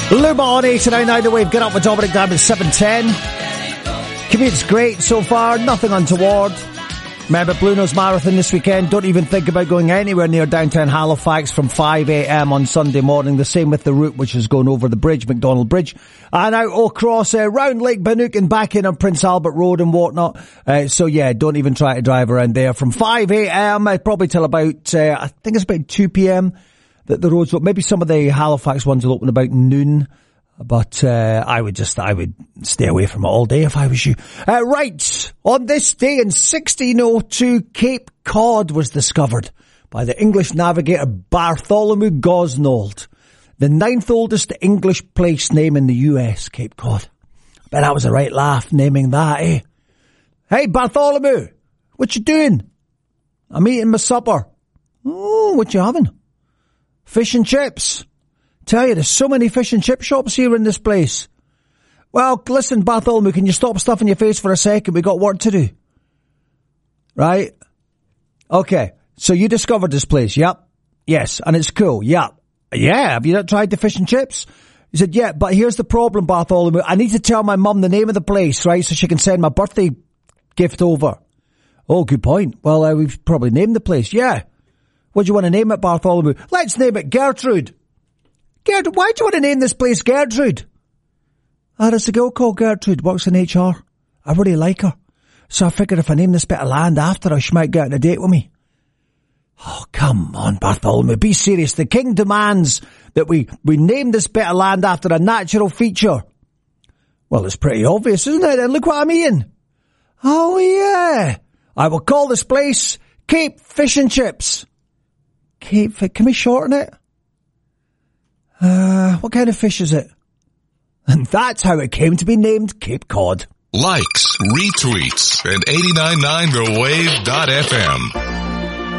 Luba on 89.9 The Wave. Get up with Dominic Diamond 7:10. Commute's great so far. Nothing untoward. Remember, Blue Nose Marathon this weekend. Don't even think about going anywhere near downtown Halifax from 5 a.m. on Sunday morning. The same with the route, which is going over the bridge, McDonald Bridge, and out across round Lake Bannock and back in on Prince Albert Road and whatnot. So yeah, don't even try to drive around there from 5 a.m. Probably till about, I think it's about 2 p.m. that the roads open. Maybe some of the Halifax ones will open about noon. But I would stay away from it all day if I was you. Right, on this day in 1602, Cape Cod was discovered by the English navigator Bartholomew Gosnold, the 9th oldest English place name in the US, Cape Cod. I bet that was a right laugh naming that, eh? Hey, Bartholomew, what you doing? I'm eating my supper. Oh, what you having? Fish and chips. Tell you, there's so many fish and chip shops here in this place. Well, listen, Bartholomew, can you stop stuffing your face for a second? We got work to do. Right? Okay. So you discovered this place, yep. Yes, and it's cool, yep. Yeah, have you not tried the fish and chips? He said, yeah, but here's the problem, Bartholomew. I need to tell my mum the name of the place, right, so she can send my birthday gift over. Oh, good point. Well, we've probably named the place, yeah. What do you want to name it, Bartholomew? Let's name it Gertrude. Gertrude, why do you want to name this place Gertrude? There's a girl called Gertrude, works in HR. I really like her. So I figured if I name this bit of land after her, she might get on a date with me. Oh, come on, Bartholomew, be serious. The king demands that we name this bit of land after a natural feature. Well, it's pretty obvious, isn't it? And look what I'm eating. Oh, yeah. I will call this place Cape Fish and Chips. Cape, can we shorten it? What kind of fish is it? And that's how it came to be named Cape Cod. Likes, retweets, and 899thewave.fm.